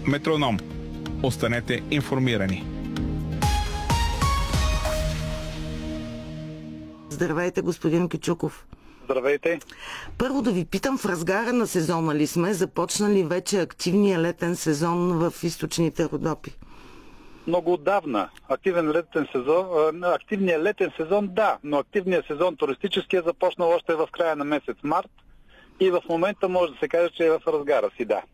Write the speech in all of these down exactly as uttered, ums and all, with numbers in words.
Метроном. Останете информирани. Здравейте, господин Кючуков. Здравейте. Първо да ви питам, в разгара на сезона ли сме? Започна ли вече активния летен сезон в източните Родопи? Много отдавна. Активен летен сезон, активният летен сезон, да, но активният сезон туристически е започнал още в края на месец март и в момента може да се каже, че е в разгара си, да.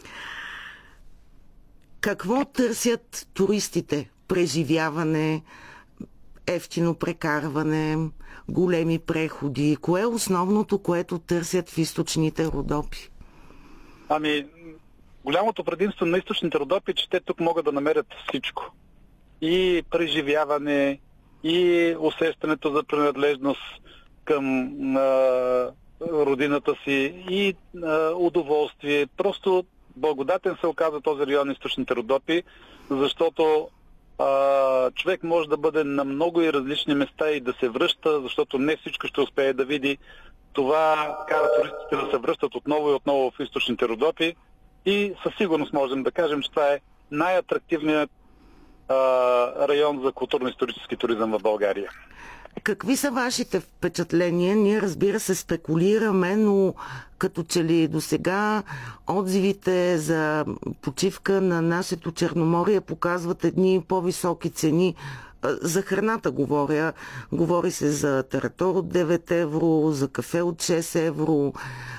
Какво търсят туристите? Преживяване, ефтино прекарване, големи преходи? Кое е основното, което търсят в източните Родопи? Ами, голямото предимство на източните Родопи е, че те тук могат да намерят всичко. И преживяване, и усещането за принадлежност към а, родината си, и а, удоволствие. Просто благодатен се оказва този район на източните Родопи, защото а, човек може да бъде на много и различни места и да се връща, защото не всичко ще успее да види. Това кара туристите да се връщат отново и отново в източните Родопи и със сигурност можем да кажем, че това е най-атрактивният а, район за културно-исторически туризъм в България. Какви са вашите впечатления? Ние, разбира се, спекулираме, но като че ли до сега отзивите за почивка на нашето Черноморие показват едни по-високи цени. За храната говоря. Говори се за таратор от девет евро, за кафе от шест евро.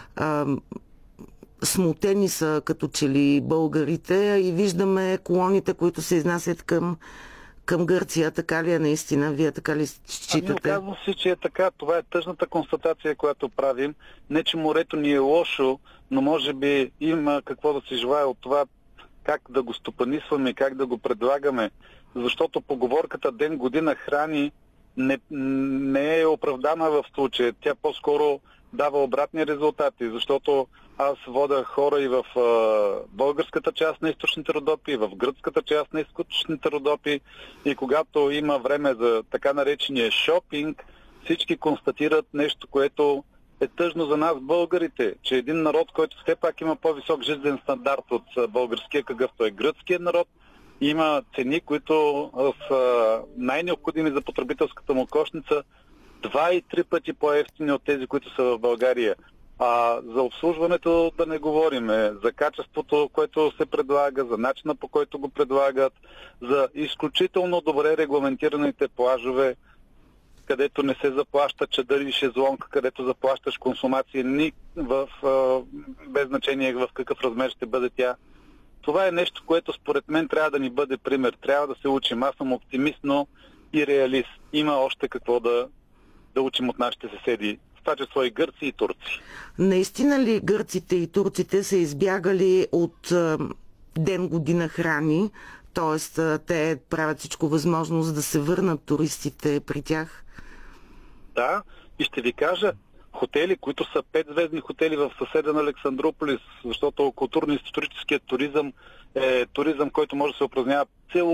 Смутени са като че ли българите и виждаме колоните, които се изнасят към към Гърция. Така ли е наистина? Вие така ли считате? Ами оказва се, че е така. Това е тъжната констатация, която правим. Не, че морето ни е лошо, но може би има какво да се желае от това как да го стопанисваме, как да го предлагаме. Защото поговорката ден година храни не, не е оправдана в случая. Тя по-скоро дава обратни резултати, защото аз вода хора и в а, българската част на източните Родопи, и в гръцката част на източните Родопи, и когато има време за така наречения шопинг, всички констатират нещо, което е тъжно за нас българите, че един народ, който все пак има по-висок жизнен стандарт от българския, какъвто е гръцкия народ, има цени, които са най-необходими за потребителската му кошница, два и три пъти по-евтини от тези, които са в България. А за обслужването да не говорим, за качеството, което се предлага, за начина, по който го предлагат, за изключително добре регламентираните плажове, където не се заплаща чадър и шезлонг, където заплащаш консумация ни в, без значение в какъв размер ще бъде тя. Това е нещо, което според мен трябва да ни бъде пример. Трябва да се учим. Аз съм оптимист, но и реалист. Има още какво да, да учим от нашите съседи. В това число и гърци и турци. Наистина ли гърците и турците са избягали от е, ден година храни? Тоест, е, те правят всичко възможно, за да се върнат туристите при тях? Да, и ще ви кажа, хотели, които са петзвездни хотели в съседен Александрополис, защото културно-историческият туризъм е туризъм, който може да се упражнява цел